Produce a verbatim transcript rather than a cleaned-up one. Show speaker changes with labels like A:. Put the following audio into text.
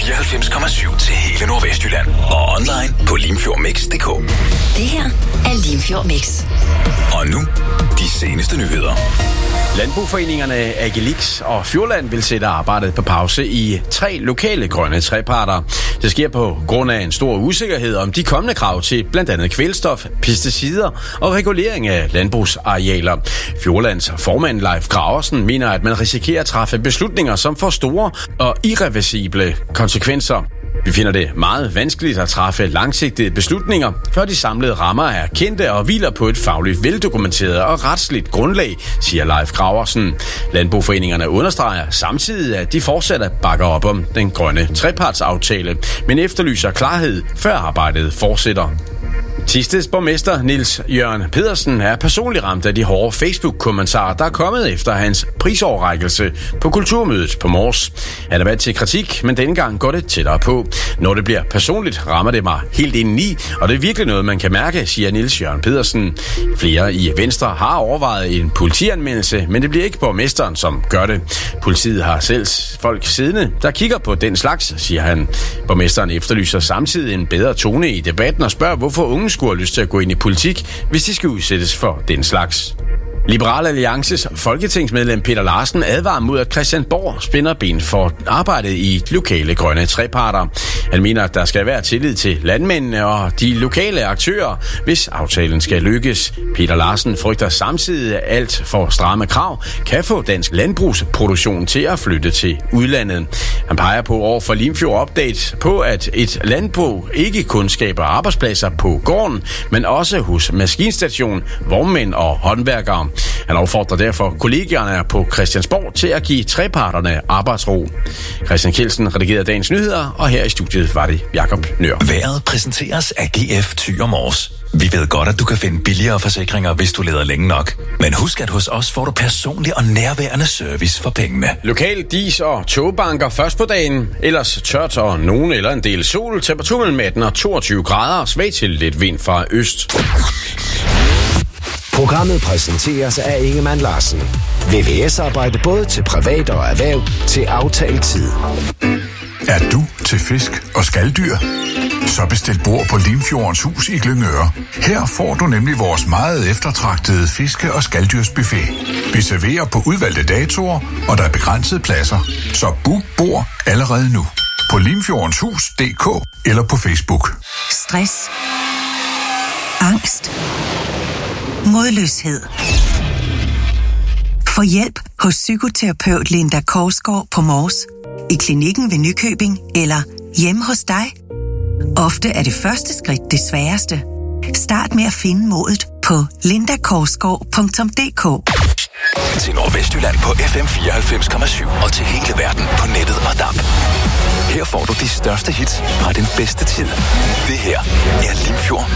A: fireoghalvfems komma syv til hele Nordvestjylland. Og online på limfjordmix punktum d k.
B: Det her er Limfjord Mix.
A: Og nu, de seneste nyheder.
C: Landboforeningerne Agilix og Fjordland vil sætte arbejdet på pause i tre lokale grønne treparter. Det sker på grund af en stor usikkerhed om de kommende krav til blandt andet kvælstof, pesticider og regulering af landbrugsarealer. Fjordlands formand Leif Graversen mener, at man risikerer at træffe beslutninger, som får store og irreversible konsekvenser. Vi finder det meget vanskeligt at træffe langsigtede beslutninger, før de samlede rammer er kendte og hviler på et fagligt veldokumenteret og retsligt grundlag, siger Leif Graversen. Landboforeningerne understreger samtidig, at de fortsat bakker op om den grønne trepartsaftale, men efterlyser klarhed, før arbejdet fortsætter. Tistes borgmester Niels Jørgen Pedersen er personligt ramt af de hårde Facebook-kommentarer, der er kommet efter hans prisoverrækkelse på Kulturmødet på Mors. Han er valgt til kritik, men denne gang går det tættere på. Når det bliver personligt, rammer det mig helt indeni, og det er virkelig noget, man kan mærke, siger Niels Jørgen Pedersen. Flere i Venstre har overvejet en politianmeldelse, men det bliver ikke borgmesteren, som gør det. Politiet har selv folk siddende, der kigger på den slags, siger han. Borgmesteren efterlyser samtidig en bedre tone i debatten og spørger, hvorfor unge skulle have lyst til at gå ind i politik, hvis de skal udsættes for den slags. Liberal Alliances folketingsmedlem Peter Larsen advarer mod, at Christiansborg spænder ben for arbejdet i lokale grønne treparter. Han mener, at der skal være tillid til landmændene og de lokale aktører, hvis aftalen skal lykkes. Peter Larsen frygter samtidig, at alt for stramme krav kan få dansk landbrugsproduktion til at flytte til udlandet. Han peger på over for Limfjord Update på, at et landbrug ikke kun skaber arbejdspladser på gården, men også hos maskinstation, vognmænd og håndværkere. Han opfordrer derfor kollegierne på Christiansborg til at give treparterne arbejdsro. Christian Kjeldsen redigerede dagens nyheder, og her i studiet var det Jakob Nør.
A: Vejret præsenteres af G F Thy og Mors. Vi ved godt, at du kan finde billigere forsikringer, hvis du leder længe nok. Men husk, at hos os får du personlig og nærværende service for pengene.
C: Lokal dis- og togbanker først på dagen. Ellers tørt og nogen eller en del sol. Temperatur mellem atten og toogtyve grader. Svag til lidt vind fra øst.
D: Programmet præsenteres af Ingemann Larsen. V V S-arbejde både til privat og erhverv til aftalt tid.
E: Er du til fisk og skaldyr? Så bestil bord på Limfjordens Hus i Glyngøre. Her får du nemlig vores meget eftertragtede fiske- og skalddyrsbuffet. Vi serverer på udvalgte datoer, og der er begrænsede pladser. Så book bord allerede nu på limfjordens hus punktum d k eller på Facebook.
F: Stress. Angst. Modløshed. Få hjælp hos psykoterapeut Linda Korsgaard på Mors, i klinikken ved Nykøbing eller hjemme hos dig. Ofte er det første skridt det sværeste. Start med at finde modet på linda korsgaard punktum d k.
A: Til Nordvestjylland på F M fireoghalvfems komma syv og til hele verden på nettet og D A B. Her får du de største hits fra den bedste tid. Det her er Limfjord